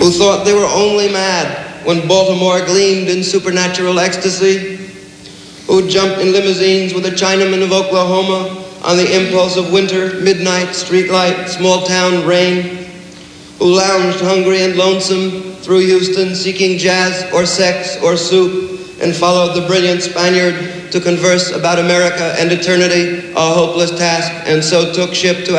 who thought they were only mad when Baltimore gleamed in supernatural ecstasy, who jumped in limousines with the Chinamen of Oklahoma on the impulse of winter, midnight, streetlight, small-town rain, who lounged hungry and lonesome through Houston seeking jazz or sex or soup and followed the brilliant Spaniard to converse about America and eternity, a hopeless task, and so took ship to